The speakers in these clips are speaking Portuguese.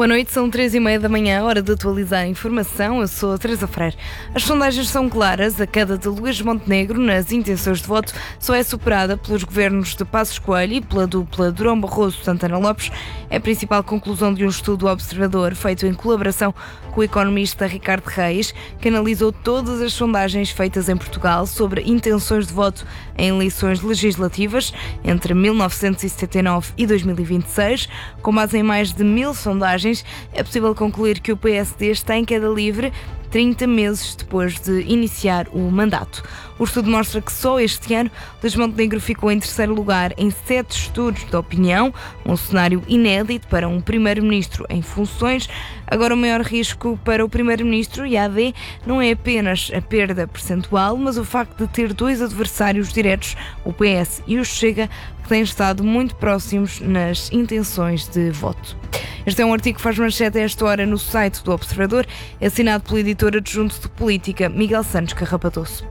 Boa noite, são 3h30 da manhã, hora de atualizar a informação. Eu sou a Teresa Freire. As sondagens são claras. A queda de Luís Montenegro nas intenções de voto só é superada pelos governos de Passos Coelho e pela dupla Durão Barroso-Santana Lopes. É a principal conclusão de um estudo observador feito em colaboração com o economista Ricardo Reis, que analisou todas as sondagens feitas em Portugal sobre intenções de voto em eleições legislativas entre 1979 e 2026. Com base em mais de 1000 sondagens, é possível concluir que o PSD está em queda livre 30 meses depois de iniciar o mandato. O estudo mostra que só este ano Luís Montenegro ficou em terceiro lugar em 7 estudos de opinião, um cenário inédito para um primeiro-ministro em funções. Agora, o maior risco para o primeiro-ministro e a AD não é apenas a perda percentual, mas o facto de ter dois adversários diretos, o PS e o Chega, que têm estado muito próximos nas intenções de voto. Este é um artigo que faz manchete a esta hora no site do Observador, assinado pelo editor adjunto de política Miguel Santos Carrapatoso.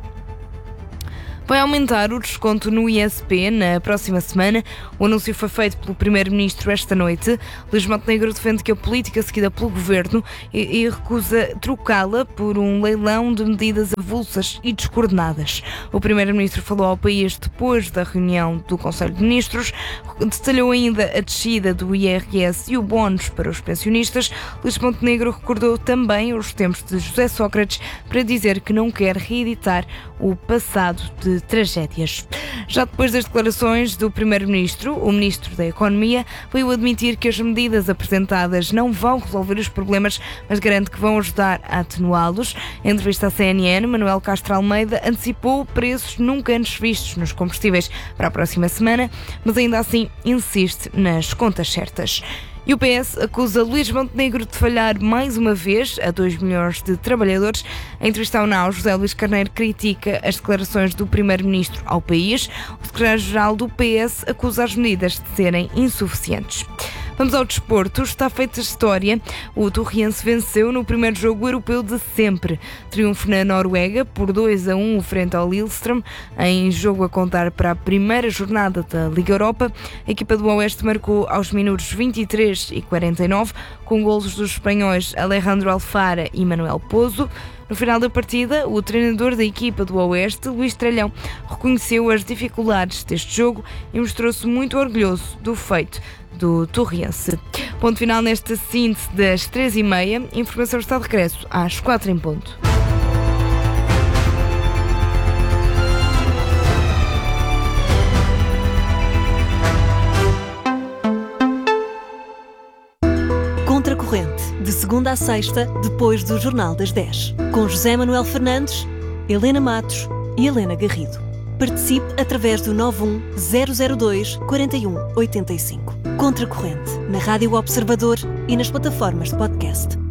Vai aumentar o desconto no ISP na próxima semana. O anúncio foi feito pelo Primeiro-Ministro esta noite. Luís Montenegro defende que a política seguida pelo Governo e recusa trocá-la por um leilão de medidas avulsas e descoordenadas. O Primeiro-Ministro falou ao país depois da reunião do Conselho de Ministros, detalhou ainda a descida do IRS e o bónus para os pensionistas. Luís Montenegro recordou também os tempos de José Sócrates para dizer que não quer reeditar o passado de tragédias. Já depois das declarações do Primeiro-Ministro, o Ministro da Economia veio admitir que as medidas apresentadas não vão resolver os problemas, mas garante que vão ajudar a atenuá-los. Em entrevista à CNN, Manuel Castro Almeida antecipou preços nunca antes vistos nos combustíveis para a próxima semana, mas ainda assim insiste nas contas certas. E o PS acusa Luís Montenegro de falhar mais uma vez a 2 milhões de trabalhadores. Em entrevista ao NAU, José Luís Carneiro critica as declarações do Primeiro-Ministro ao país. O secretário-geral do PS acusa as medidas de serem insuficientes. Vamos ao desporto. Está feita a história. O Torriense venceu no primeiro jogo europeu de sempre. Triunfo na Noruega por 2-1 frente ao Lillestrøm, em jogo a contar para a primeira jornada da Liga Europa. A equipa do Oeste marcou aos minutos 23 e 49, com golos dos espanhóis Alejandro Alfara e Manuel Pozo. No final da partida, o treinador da equipa do Oeste, Luís Tralhão, reconheceu as dificuldades deste jogo e mostrou-se muito orgulhoso do feito do Torriense. Ponto final nesta síntese das 3h30. Informação está de regresso às 4 em ponto. Contracorrente, de segunda a sexta, depois do Jornal das 10. Com José Manuel Fernandes, Helena Matos e Helena Garrido. Participe através do 91002-4185. Contracorrente, na Rádio Observador e nas plataformas de podcast.